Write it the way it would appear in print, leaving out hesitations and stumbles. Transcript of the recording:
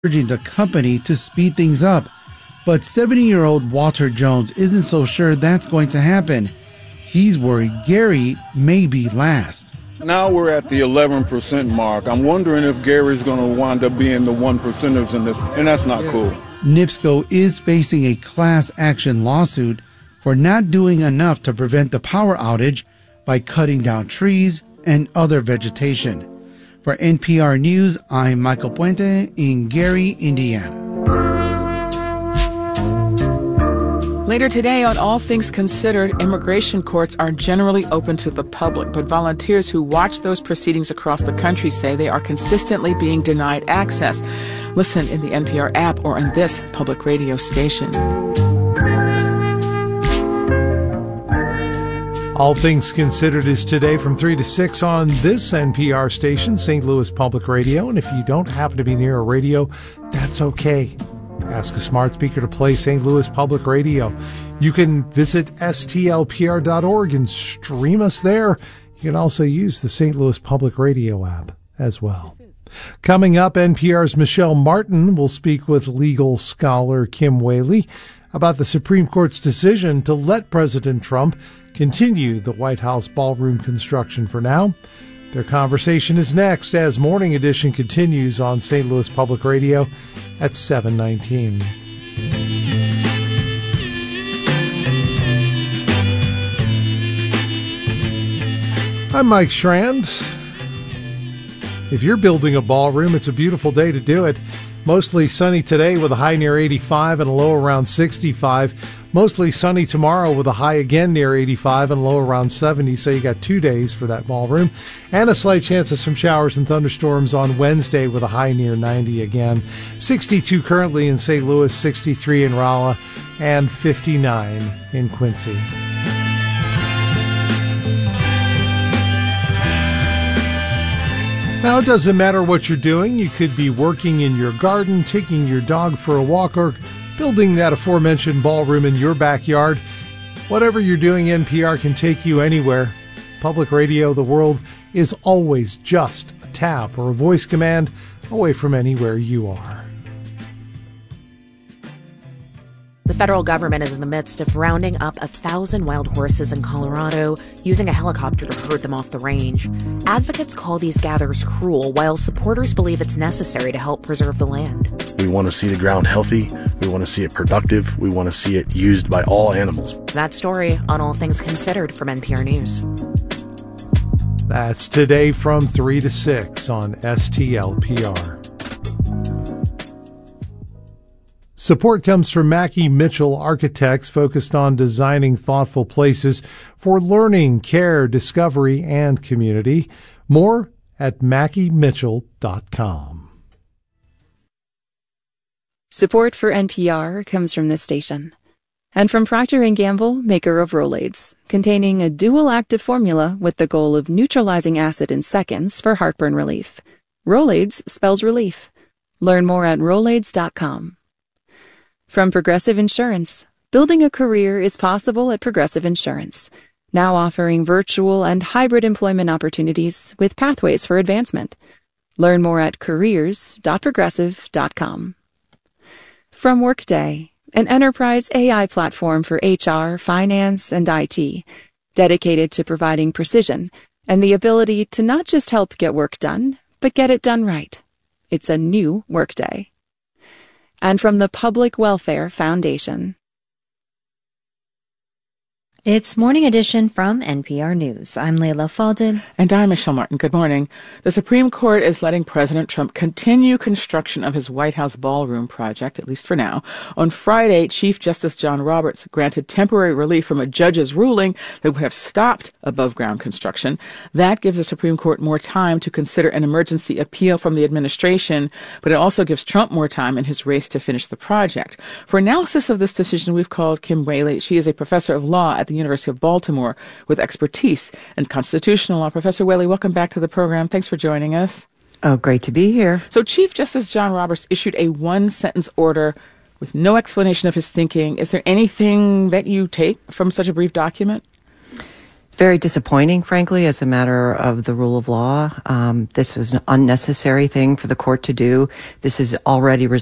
urging the company to speed things up. But 70-year-old Walter Jones isn't so sure that's going to happen. He's worried Gary may be last. Now we're at the 11% mark. I'm wondering if Gary's going to wind up being the 1%ers in this, and that's not cool. NIPSCO is facing a class action lawsuit for not doing enough to prevent the power outage by cutting down trees and other vegetation. For NPR News, I'm Michael Puente in Gary, Indiana. Later today on All Things Considered, immigration courts are generally open to the public, but volunteers who watch those proceedings across the country say they are consistently being denied access. Listen in the NPR app or on this public radio station. All Things Considered is today from 3 to 6 on this NPR station, St. Louis Public Radio. And if you don't happen to be near a radio, that's okay. Ask a smart speaker to play St. Louis Public Radio. You can visit stlpr.org and stream us there. You can also use the St. Louis Public Radio app as well. Coming up, NPR's Michelle Martin will speak with legal scholar Kim Whaley about the Supreme Court's decision to let President Trump continue the White House ballroom construction for now. Their conversation is next as Morning Edition continues on St. Louis Public Radio at 7:19. I'm Mike Schrand. If you're building a ballroom, it's a beautiful day to do it. Mostly sunny today with a high near 85 and a low around 65. Mostly sunny tomorrow with a high again near 85 and a low around 70. So you got 2 days for that ballroom. And a slight chance of some showers and thunderstorms on Wednesday with a high near 90 again. 62 currently in St. Louis, 63 in Rolla, and 59 in Quincy. Now, it doesn't matter what you're doing. You could be working in your garden, taking your dog for a walk, or building that aforementioned ballroom in your backyard. Whatever you're doing, NPR can take you anywhere. Public radio, the world is always just a tap or a voice command away from anywhere you are. The federal government is in the midst of rounding up 1,000 wild horses in Colorado, using a helicopter to herd them off the range. Advocates call these gathers cruel, while supporters believe it's necessary to help preserve the land. We want to see the ground healthy. We want to see it productive. We want to see it used by all animals. That story on All Things Considered from NPR News. That's today from 3 to 6 on STLPR. Support comes from Mackie Mitchell Architects, focused on designing thoughtful places for learning, care, discovery, and community. More at mackiemitchell.com. Support for NPR comes from this station and from Procter & Gamble, maker of Rolaids, containing a dual active formula with the goal of neutralizing acid in seconds for heartburn relief. Rolaids spells relief. Learn more at Rolaids.com. From Progressive Insurance, building a career is possible at Progressive Insurance, now offering virtual and hybrid employment opportunities with pathways for advancement. Learn more at careers.progressive.com. From Workday, an enterprise AI platform for HR, finance, and IT, dedicated to providing precision and the ability to not just help get work done, but get it done right. It's a new Workday. And from the Public Welfare Foundation. It's Morning Edition from NPR News. I'm Leila Faldin. And I'm Michelle Martin. Good morning. The Supreme Court is letting President Trump continue construction of his White House ballroom project, at least for now. On Friday, Chief Justice John Roberts granted temporary relief from a judge's ruling that would have stopped above-ground construction. That gives the Supreme Court more time to consider an emergency appeal from the administration, but it also gives Trump more time in his race to finish the project. For analysis of this decision, we've called Kim Whaley. She is a professor of law at the University of Baltimore with expertise in constitutional law. Professor Whaley, welcome back to the program. Thanks for joining us. Oh, great to be here. So Chief Justice John Roberts issued a one-sentence order with no explanation of his thinking. Is there anything that you take from such a brief document? very disappointing, frankly, as a matter of the rule of law. This was an unnecessary thing for the court to do. This is already